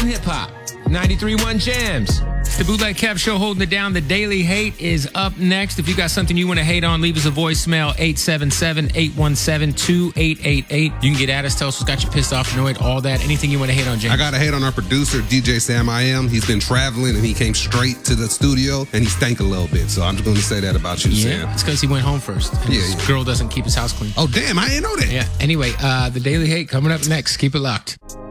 and hip hop. 93.1 Jams. The Bootleg Kev Show holding it down. The Daily Hate is up next. If you got something you want to hate on, leave us a voicemail, 877-817-2888. You can get at us, tell us what's got you pissed off, annoyed, all that. Anything you want to hate on, James. I got to hate on our producer, DJ Sam I Am. He's been traveling and he came straight to the studio and he stank a little bit. So I'm just going to say that about you, Sam. It's because he went home first. And his girl doesn't keep his house clean. Oh, damn. I didn't know that. Yeah. Anyway, the Daily Hate coming up next. Keep it locked.